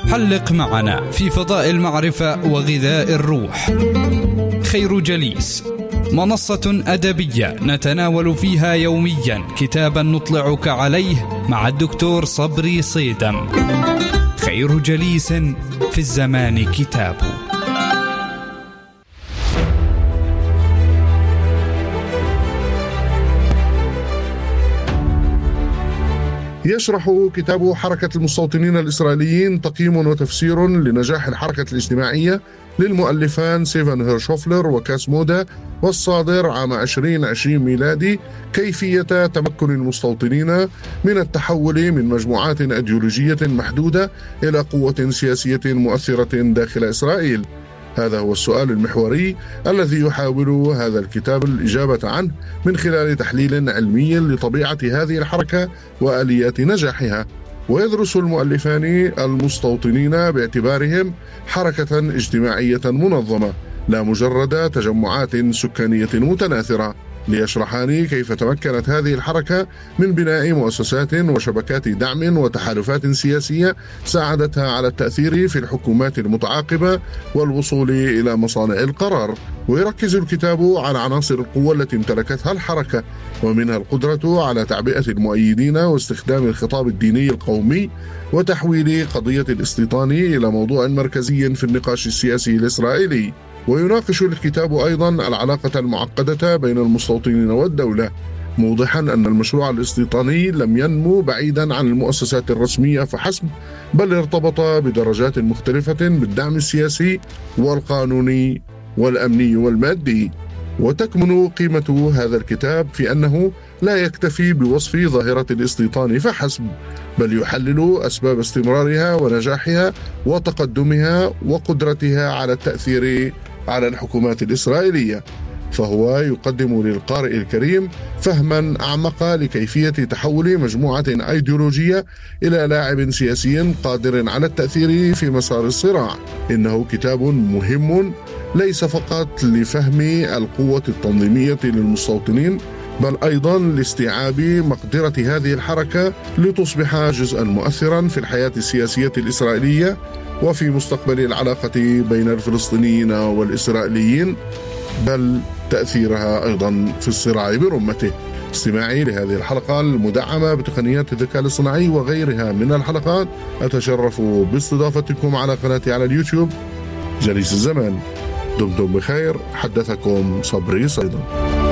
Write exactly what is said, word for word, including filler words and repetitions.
حلق معنا في فضاء المعرفة وغذاء الروح. خير جليس، منصة أدبية نتناول فيها يوميا كتابا نطلعك عليه مع الدكتور صبري صيدم. خير جليس في الزمان كتاب. يشرح كتاب حركة المستوطنين الإسرائيليين تقييم وتفسير لنجاح الحركة الاجتماعية للمؤلفان سيفن هيرشوفلر وكاس مودا، والصادر عام عشرين عشرين ميلادي، كيفية تمكن المستوطنين من التحول من مجموعات أيديولوجية محدودة إلى قوة سياسية مؤثرة داخل إسرائيل. هذا هو السؤال المحوري الذي يحاول هذا الكتاب الإجابة عنه من خلال تحليل علمي لطبيعة هذه الحركة وآليات نجاحها. ويدرس المؤلفان المستوطنين باعتبارهم حركة اجتماعية منظمة لا مجرد تجمعات سكانية متناثرة، ليشرحان كيف تمكنت هذه الحركة من بناء مؤسسات وشبكات دعم وتحالفات سياسية ساعدتها على التأثير في الحكومات المتعاقبة والوصول إلى مصانع القرار. ويركز الكتاب على عناصر القوة التي امتلكتها الحركة، ومنها القدرة على تعبئة المؤيدين واستخدام الخطاب الديني القومي وتحويل قضية الاستيطان إلى موضوع مركزي في النقاش السياسي الإسرائيلي. ويناقش الكتاب أيضا العلاقة المعقدة بين المستوطنين والدولة، موضحا أن المشروع الاستيطاني لم ينمو بعيدا عن المؤسسات الرسمية فحسب، بل ارتبط بدرجات مختلفة بالدعم السياسي والقانوني والأمني والمادي. وتكمن قيمة هذا الكتاب في أنه لا يكتفي بوصف ظاهرة الاستيطان فحسب، بل يحلل أسباب استمرارها ونجاحها وتقدمها وقدرتها على التأثير على الحكومات الإسرائيلية. فهو يقدم للقارئ الكريم فهما أعمق لكيفية تحول مجموعة أيديولوجية إلى لاعب سياسي قادر على التأثير في مسار الصراع. إنه كتاب مهم ليس فقط لفهم القوة التنظيمية للمستوطنين، بل أيضا لاستيعاب مقدرة هذه الحركة لتصبح جزءا مؤثرا في الحياة السياسية الإسرائيلية وفي مستقبل العلاقة بين الفلسطينيين والإسرائيليين، بل تأثيرها أيضا في الصراع برمته. استماعي لهذه الحلقة المدعمة بتقنيات الذكاء الاصطناعي وغيرها من الحلقات، أتشرف باستضافتكم على قناتي على اليوتيوب جليس الزمان. دمتم بخير، حدثكم صبري صيدم.